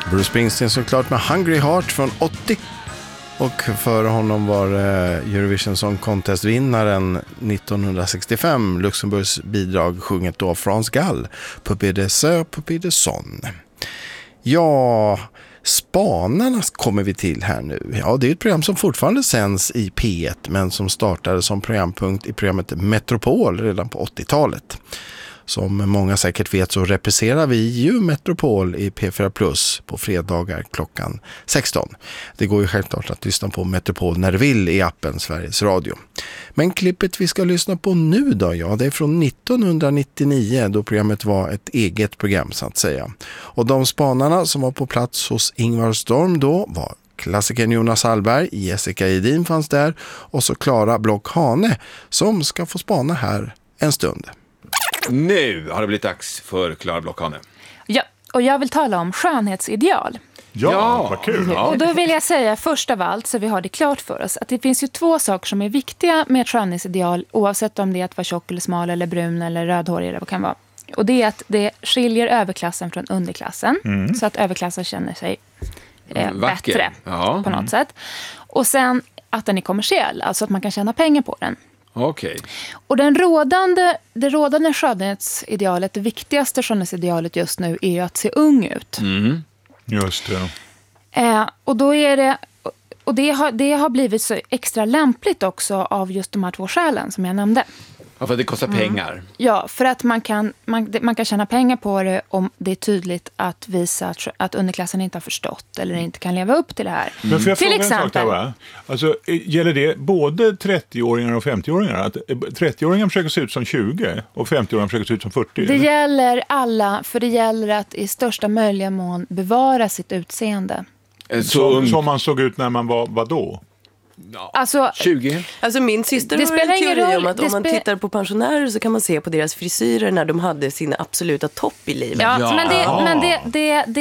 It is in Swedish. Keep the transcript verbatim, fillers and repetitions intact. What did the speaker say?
Bruce Springsteen såklart med Hungry Heart från åttio. Och för honom var Eurovision Song Contest-vinnaren nittonhundrasextiofem, Luxemburgs bidrag sjunget då av Frans Gall, Poupée de Sœur, Poupée de Son. Ja, Spanarna kommer vi till här nu. Ja, det är ett program som fortfarande sänds i P ett men som startade som programpunkt i programmet Metropol redan på åttiotalet. Som många säkert vet så representerar vi ju Metropol i P fyra Plus på fredagar klockan sexton. Det går ju självklart att lyssna på Metropol när du vill i appen Sveriges Radio. Men klippet vi ska lyssna på nu då, ja, det är från nittonhundranittionio då programmet var ett eget program så att säga. Och de spanarna som var på plats hos Ingvar Storm då var klassikern Jonas Hallberg, Jessica Edin fanns där och så Klara Block-Hane som ska få spana här en stund. Nu har det blivit dags för Klara Block-Hane. Ja, och jag vill tala om skönhetsideal. Ja, Ja, vad kul. ja. Och då vill jag säga först av allt så vi har det klart för oss att det finns ju två saker som är viktiga med ett skönhetsideal oavsett om det är att vara tjock eller smal eller brun eller rödhårig eller vad det kan vara. Och det är att det skiljer överklassen från underklassen mm. så att överklassen känner sig eh, bättre ja. på något sätt. Och sen att den är kommersiell, alltså att man kan tjäna pengar på den. Okej. Och den rådande, det rådande skönhetsidealet, det viktigaste skönhetsidealet just nu är ju att se ung ut. Mm. Just det. Eh, och då är det, och det har, det har blivit så extra lämpligt också av just de här två skälen som jag nämnde. Ja, för att det kostar pengar. Mm. Ja, för att man kan, man, man kan tjäna pengar på det om det är tydligt att visa att, att underklassen inte har förstått eller inte kan leva upp till det här. Men får jag till fråga exempel, en sak där, va? Alltså, gäller det både trettio-åringar och femtio-åringar? Att trettio-åringar försöker se ut som tjugo och femtio-åringar försöker se ut som fyrtio? det eller? gäller alla, för det gäller att i största möjliga mån bevara sitt utseende. Så Som, som man såg ut när man var, var då? Alltså, tjugo. Alltså min syster Det har spelar en ingen teori roll. om att Det om man spe- tittar på pensionärer så kan man se på deras frisyrer när de hade sin absoluta topp i livet. ja, Ja. men, det, men det, det, det